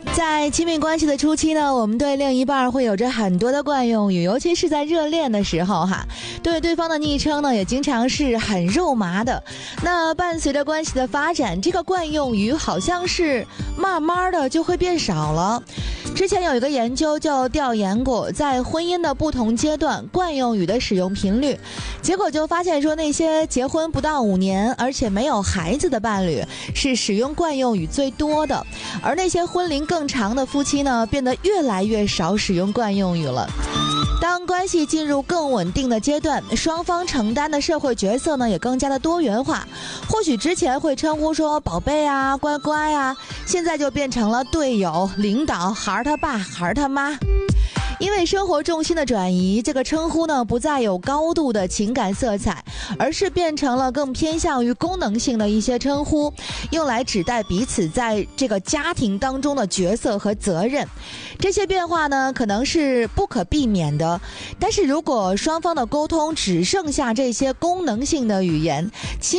在亲密关系的初期呢，我们对另一半会有着很多的惯用语，尤其是在热恋的时候哈，对对方的昵称呢也经常是很肉麻的。那伴随着关系的发展，这个惯用语好像是慢慢的就会变少了。之前有一个研究就调研过，在婚姻的不同阶段惯用语的使用频率，结果就发现说，那些结婚不到5年而且没有孩子的伴侣是使用惯用语最多的，而那些婚龄更长的夫妻呢，变得越来越少使用惯用语了。当关系进入更稳定的阶段，双方承担的社会角色呢也更加的多元化。或许之前会称呼说宝贝啊、乖乖啊，现在就变成了队友、领导、孩儿他爸、孩儿他妈。因为生活重心的转移，这个称呼呢不再有高度的情感色彩，而是变成了更偏向于功能性的一些称呼，用来指代彼此在这个家庭当中的角色和责任。这些变化呢可能是不可避免的，但是如果双方的沟通只剩下这些功能性的语言，